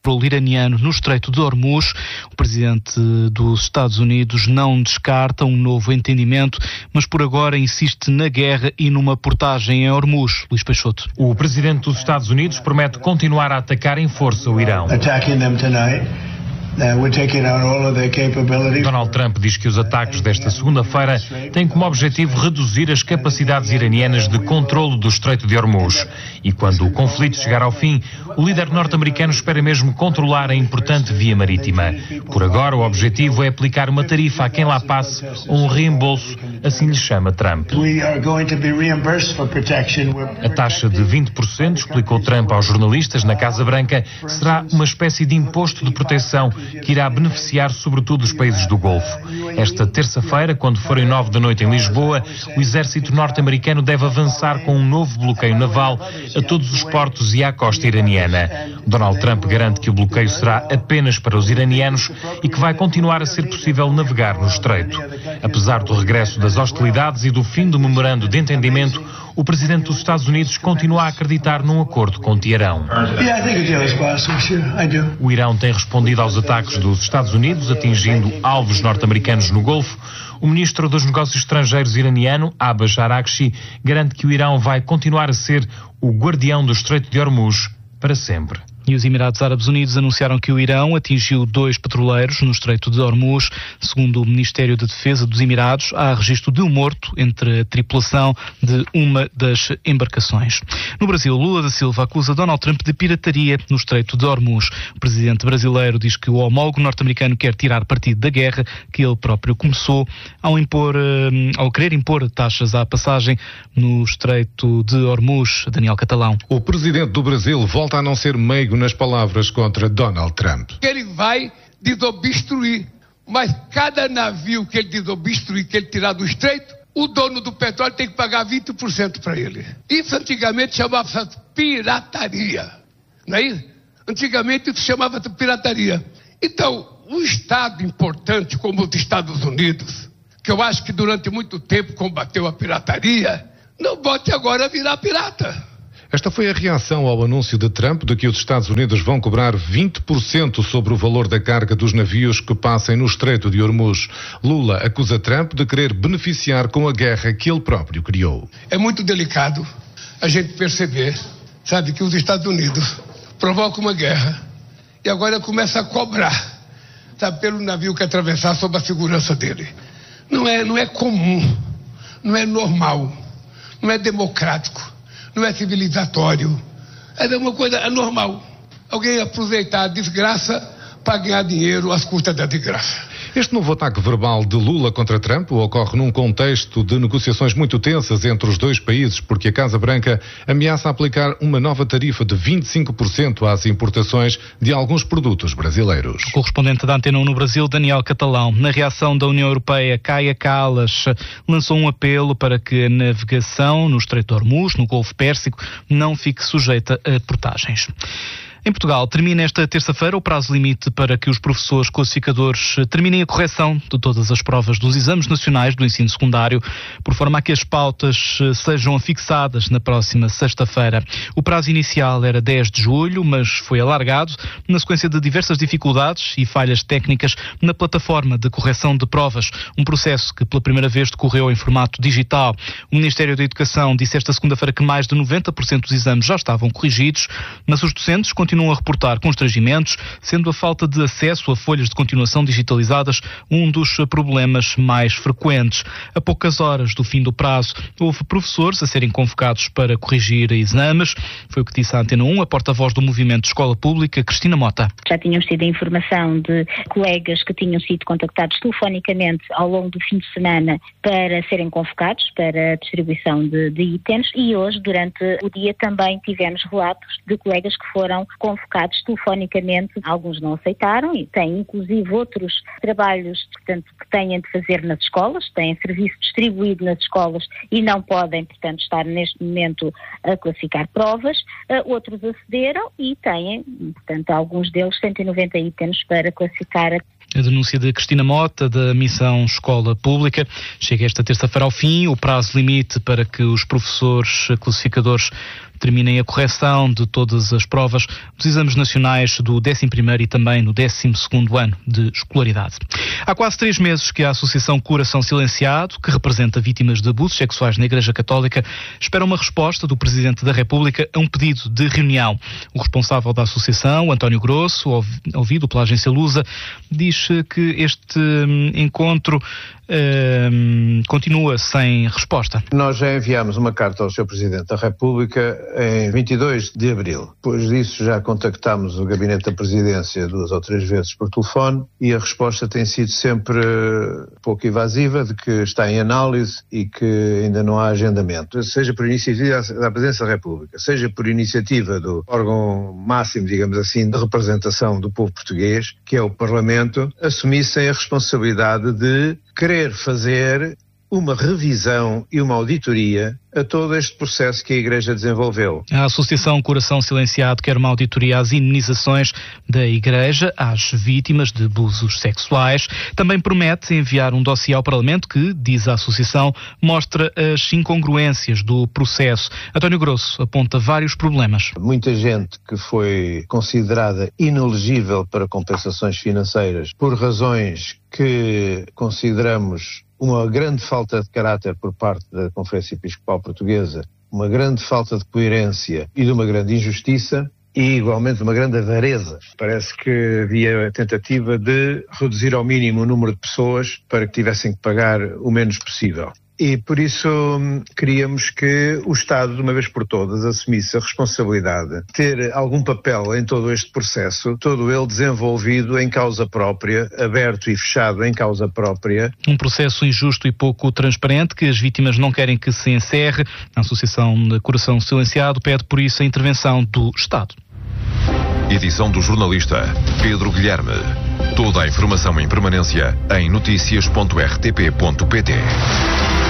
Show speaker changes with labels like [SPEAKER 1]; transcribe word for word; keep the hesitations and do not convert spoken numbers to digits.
[SPEAKER 1] petróleo iraniano no Estreito de Hormuz. O presidente dos Estados Unidos não descarta um novo entendimento, mas por agora insiste na guerra e numa portagem em Hormuz. Luís Peixoto.
[SPEAKER 2] O presidente dos Estados Unidos promete continuar a atacar em força o Irão. Donald Trump diz que os ataques desta segunda-feira têm como objetivo reduzir as capacidades iranianas de controlo do Estreito de Hormuz. E quando o conflito chegar ao fim, o líder norte-americano espera mesmo controlar a importante via marítima. Por agora, o objetivo é aplicar uma tarifa a quem lá passe ou um reembolso, assim lhe chama Trump. A taxa de vinte por cento, explicou Trump aos jornalistas na Casa Branca, será uma espécie de imposto de proteção que irá beneficiar sobretudo os países do Golfo. Esta terça-feira, quando forem nove da noite em Lisboa, o exército norte-americano deve avançar com um novo bloqueio naval a todos os portos e à costa iraniana. Donald Trump garante que o bloqueio será apenas para os iranianos e que vai continuar a ser possível navegar no estreito. Apesar do regresso das hostilidades e do fim do memorando de entendimento, o presidente dos Estados Unidos continua a acreditar num acordo com Teherão. O Irão tem respondido aos ataques dos Estados Unidos, atingindo alvos norte-americanos no Golfo. O ministro dos Negócios Estrangeiros iraniano, Abbas Araghchi, garante que o Irão vai continuar a ser o guardião do Estreito de Hormuz para sempre.
[SPEAKER 1] E os Emirados Árabes Unidos anunciaram que o Irão atingiu dois petroleiros no Estreito de Hormuz. Segundo o Ministério da Defesa dos Emirados, há registro de um morto entre a tripulação de uma das embarcações. No Brasil, Lula da Silva acusa Donald Trump de pirataria no Estreito de Hormuz. O presidente brasileiro diz que o homólogo norte-americano quer tirar partido da guerra que ele próprio começou ao, impor, ao querer impor taxas à passagem no Estreito de Hormuz. Daniel Catalão.
[SPEAKER 3] O presidente do Brasil volta a não ser meigo nas palavras contra Donald Trump.
[SPEAKER 4] Ele vai desobstruir, mas cada navio que ele desobstruir, que ele tirar do estreito, o dono do petróleo tem que pagar vinte por cento para ele. Isso antigamente chamava pirataria, não é isso? Antigamente isso chamava pirataria. Então, um Estado importante como os Estados Unidos, que eu acho que durante muito tempo combateu a pirataria, não bote agora a virar pirata.
[SPEAKER 3] Esta foi a reação ao anúncio de Trump de que os Estados Unidos vão cobrar vinte por cento sobre o valor da carga dos navios que passem no Estreito de Hormuz. Lula acusa Trump de querer beneficiar com a guerra que ele próprio criou.
[SPEAKER 4] É muito delicado a gente perceber, sabe, que os Estados Unidos provocam uma guerra e agora começa a cobrar, sabe, pelo navio que atravessar sob a segurança dele. Não é, não é comum, não é normal, não é democrático. Não é civilizatório, é uma coisa anormal. Alguém aproveitar a desgraça para ganhar dinheiro às custas da desgraça.
[SPEAKER 3] Este novo ataque verbal de Lula contra Trump ocorre num contexto de negociações muito tensas entre os dois países, porque a Casa Branca ameaça aplicar uma nova tarifa de vinte e cinco por cento às importações de alguns produtos brasileiros.
[SPEAKER 1] O correspondente da Antena um no Brasil, Daniel Catalão. Na reação da União Europeia, Kaja Kallas lançou um apelo para que a navegação no Estreito de Hormuz, no Golfo Pérsico, não fique sujeita a portagens. Em Portugal, termina esta terça-feira o prazo limite para que os professores classificadores terminem a correção de todas as provas dos exames nacionais do ensino secundário, por forma a que as pautas sejam fixadas na próxima sexta-feira. O prazo inicial era dez de julho, mas foi alargado na sequência de diversas dificuldades e falhas técnicas na plataforma de correção de provas, um processo que pela primeira vez decorreu em formato digital. O Ministério da Educação disse esta segunda-feira que mais de noventa por cento dos exames já estavam corrigidos, mas os docentes continuam continuam a reportar constrangimentos, sendo a falta de acesso a folhas de continuação digitalizadas um dos problemas mais frequentes. A poucas horas do fim do prazo, houve professores a serem convocados para corrigir exames. Foi o que disse a Antena um, a porta-voz do Movimento de Escola Pública, Cristina Mota.
[SPEAKER 5] Já tínhamos tido a informação de colegas que tinham sido contactados telefonicamente ao longo do fim de semana para serem convocados para a distribuição de, de itens, e hoje, durante o dia, também tivemos relatos de colegas que foram convocados telefonicamente. Alguns não aceitaram e têm inclusive outros trabalhos, portanto, que têm de fazer nas escolas, têm serviço distribuído nas escolas e não podem, portanto, estar neste momento a classificar provas. Uh, outros acederam e têm, portanto, alguns deles cento e noventa itens para classificar.
[SPEAKER 1] A denúncia de Cristina Mota, da Missão Escola Pública. Chega esta terça-feira ao fim o prazo limite para que os professores classificadores determinem a correção de todas as provas dos exames nacionais do décimo primeiro e também no décimo segundo ano de escolaridade. Há quase três meses que a Associação Coração Silenciado, que representa vítimas de abusos sexuais na Igreja Católica, espera uma resposta do Presidente da República a um pedido de reunião. O responsável da associação, António Grosso, ouvido pela agência Lusa, diz que este encontro Uh, continua sem resposta.
[SPEAKER 6] Nós já enviámos uma carta ao senhor Presidente da República em vinte e dois de abril. Depois disso já contactámos o Gabinete da Presidência duas ou três vezes por telefone e a resposta tem sido sempre pouco evasiva, de que está em análise e que ainda não há agendamento. Seja por iniciativa da Presidência da República, seja por iniciativa do órgão máximo, digamos assim, de representação do povo português, que é o Parlamento, assumissem a responsabilidade de querer fazer uma revisão e uma auditoria a todo este processo que a Igreja desenvolveu.
[SPEAKER 1] A Associação Coração Silenciado quer uma auditoria às indenizações da Igreja às vítimas de abusos sexuais. Também promete enviar um dossiê ao Parlamento que, diz a Associação, mostra as incongruências do processo. António Grosso aponta vários problemas.
[SPEAKER 6] Muita gente que foi considerada inelegível para compensações financeiras por razões que consideramos uma grande falta de caráter por parte da Conferência Episcopal Portuguesa, uma grande falta de coerência e de uma grande injustiça e, igualmente, uma grande avareza. Parece que havia a tentativa de reduzir ao mínimo o número de pessoas para que tivessem que pagar o menos possível. E por isso queríamos que o Estado, de uma vez por todas, assumisse a responsabilidade de ter algum papel em todo este processo, todo ele desenvolvido em causa própria, aberto e fechado em causa própria.
[SPEAKER 1] Um processo injusto e pouco transparente que as vítimas não querem que se encerre. A Associação de Coração Silenciado pede por isso a intervenção do Estado.
[SPEAKER 7] Edição do jornalista Pedro Guilherme. Toda a informação em permanência em noticias ponto r t p ponto p t.